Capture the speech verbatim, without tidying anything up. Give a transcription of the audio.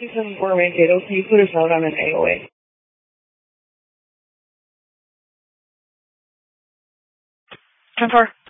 two seven four Mankato, can you put us out on an A O A? ten four.